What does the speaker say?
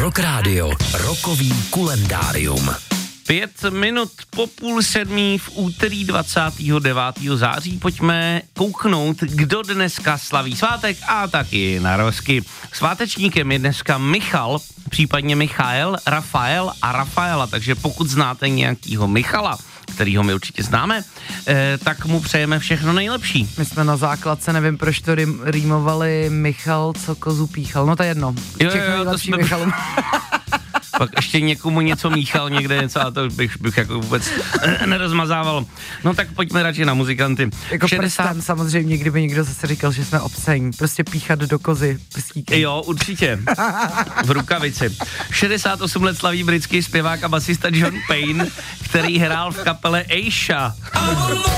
Rock Radio, rokový kulendárium. 5 minut po 6:30 v úterý 29. září pojďme kouknout, kdo dneska slaví svátek a taky narozky. Svátečníkem je dneska Michal, případně Michael, Rafael a Rafaela, takže pokud znáte nějakýho Michala, kterýho my určitě známe, tak mu přejeme všechno nejlepší. My jsme na základce, nevím, proč to rýmovali Michal, co kozu píchal, no to je jedno. Všechno nejlepší Michalům. Pak ještě někomu něco míchal někde něco a to bych jako vůbec nerozmazával. No tak pojďme radši na muzikanty. Jako 60... prstem samozřejmě, kdyby někdo zase říkal, že jsme obscení. Prostě píchat do kozy prstíkem. Jo, určitě. V rukavici. 68 let slaví britský zpěvák a basista John Payne, který hrál v kapele Aisha.